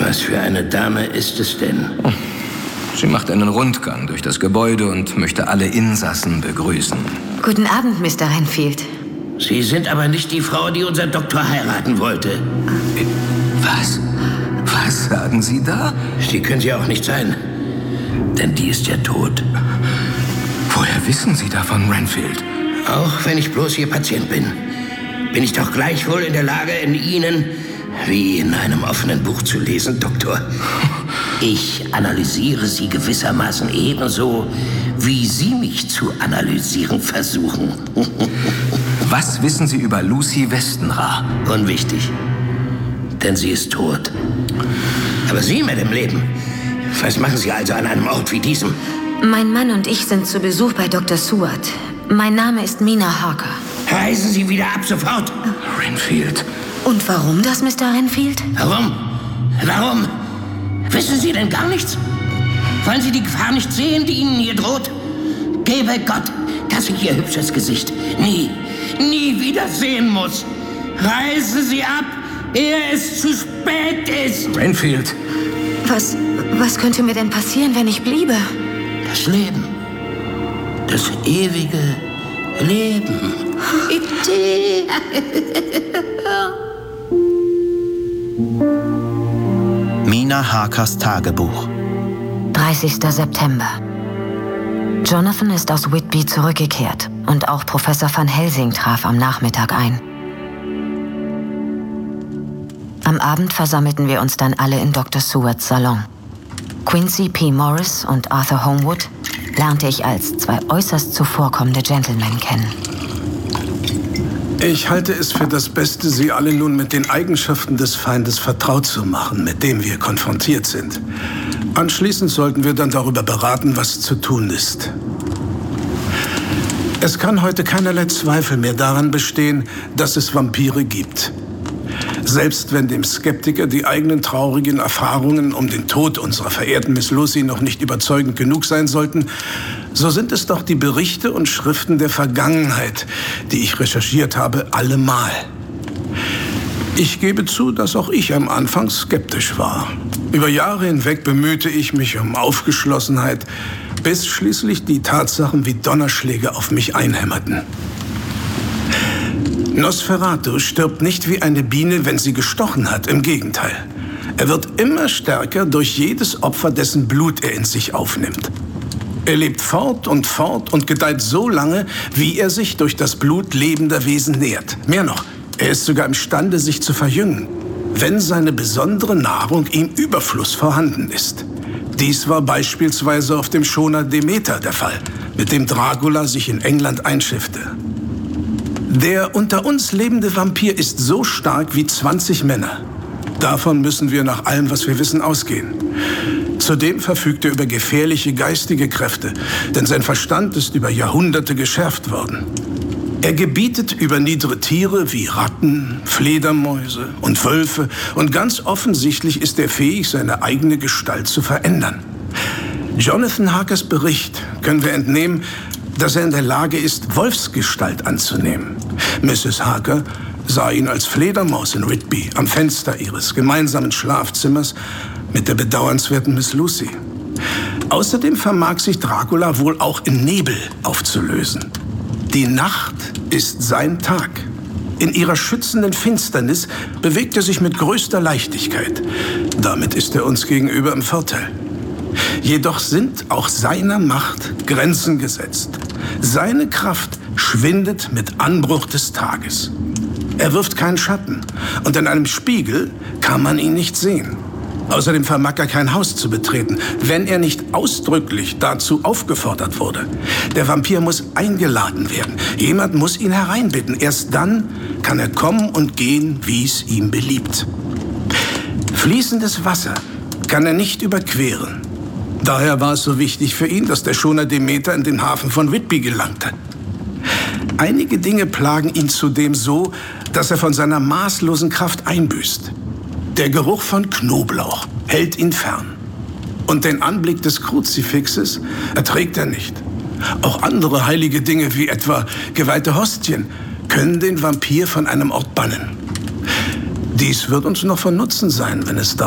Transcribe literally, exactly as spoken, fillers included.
Was für eine Dame ist es denn? Sie macht einen Rundgang durch das Gebäude und möchte alle Insassen begrüßen. Guten Abend, Mister Renfield. Sie sind aber nicht die Frau, die unser Doktor heiraten wollte. Was? Was sagen Sie da? Die können Sie auch nicht sein. Denn die ist ja tot. Woher wissen Sie davon, Renfield? Auch wenn ich bloß Ihr Patient bin, bin ich doch gleichwohl in der Lage, in Ihnen, wie in einem offenen Buch zu lesen, Doktor. Ich analysiere Sie gewissermaßen ebenso, wie Sie mich zu analysieren versuchen. Was wissen Sie über Lucy Westenra? Unwichtig, denn sie ist tot. Aber Sie mit dem Leben, was machen Sie also an einem Ort wie diesem? Mein Mann und ich sind zu Besuch bei Doktor Seward. Mein Name ist Mina Harker. Reisen Sie wieder ab sofort. Renfield. Und warum das, Mister Renfield? Warum? Warum? Wissen Sie denn gar nichts? Wollen Sie die Gefahr nicht sehen, die Ihnen hier droht? Gebe Gott, dass ich Ihr hübsches Gesicht nie, nie wieder sehen muss. Reisen Sie ab, ehe es zu spät ist. Renfield. Was, was könnte mir denn passieren, wenn ich bliebe? Das Leben. Das ewige Leben. Mina Harkers Tagebuch. dreißigster September. Jonathan ist aus Whitby zurückgekehrt und auch Professor Van Helsing traf am Nachmittag ein. Am Abend versammelten wir uns dann alle in Doktor Sewards Salon. Quincy P. Morris und Arthur Homewood lernte ich als zwei äußerst zuvorkommende Gentlemen kennen. Ich halte es für das Beste, Sie alle nun mit den Eigenschaften des Feindes vertraut zu machen, mit dem wir konfrontiert sind. Anschließend sollten wir dann darüber beraten, was zu tun ist. Es kann heute keinerlei Zweifel mehr daran bestehen, dass es Vampire gibt. Selbst wenn dem Skeptiker die eigenen traurigen Erfahrungen um den Tod unserer verehrten Miss Lucy noch nicht überzeugend genug sein sollten, so sind es doch die Berichte und Schriften der Vergangenheit, die ich recherchiert habe, allemal. Ich gebe zu, dass auch ich am Anfang skeptisch war. Über Jahre hinweg bemühte ich mich um Aufgeschlossenheit, bis schließlich die Tatsachen wie Donnerschläge auf mich einhämmerten. Nosferatu stirbt nicht wie eine Biene, wenn sie gestochen hat. Im Gegenteil. Er wird immer stärker durch jedes Opfer, dessen Blut er in sich aufnimmt. Er lebt fort und fort und gedeiht so lange, wie er sich durch das Blut lebender Wesen nährt. Mehr noch, er ist sogar imstande, sich zu verjüngen, wenn seine besondere Nahrung im Überfluss vorhanden ist. Dies war beispielsweise auf dem Schoner Demeter der Fall, mit dem Dracula sich in England einschiffte. Der unter uns lebende Vampir ist so stark wie zwanzig Männer. Davon müssen wir nach allem, was wir wissen, ausgehen. Zudem verfügt er über gefährliche geistige Kräfte, denn sein Verstand ist über Jahrhunderte geschärft worden. Er gebietet über niedere Tiere wie Ratten, Fledermäuse und Wölfe und ganz offensichtlich ist er fähig, seine eigene Gestalt zu verändern. Jonathan Harkers Bericht können wir entnehmen, dass er in der Lage ist, Wolfsgestalt anzunehmen. Misses Harker sah ihn als Fledermaus in Whitby am Fenster ihres gemeinsamen Schlafzimmers mit der bedauernswerten Miss Lucy. Außerdem vermag sich Dracula wohl auch in Nebel aufzulösen. Die Nacht ist sein Tag. In ihrer schützenden Finsternis bewegt er sich mit größter Leichtigkeit. Damit ist er uns gegenüber im Vorteil. Jedoch sind auch seiner Macht Grenzen gesetzt. Seine Kraft schwindet mit Anbruch des Tages. Er wirft keinen Schatten und in einem Spiegel kann man ihn nicht sehen. Außerdem vermag er kein Haus zu betreten, wenn er nicht ausdrücklich dazu aufgefordert wurde. Der Vampir muss eingeladen werden. Jemand muss ihn hereinbitten. Erst dann kann er kommen und gehen, wie es ihm beliebt. Fließendes Wasser kann er nicht überqueren. Daher war es so wichtig für ihn, dass der Schoner Demeter in den Hafen von Whitby gelangte. Einige Dinge plagen ihn zudem so, dass er von seiner maßlosen Kraft einbüßt. Der Geruch von Knoblauch hält ihn fern. Und den Anblick des Kruzifixes erträgt er nicht. Auch andere heilige Dinge, wie etwa geweihte Hostien, können den Vampir von einem Ort bannen. Dies wird uns noch von Nutzen sein, wenn es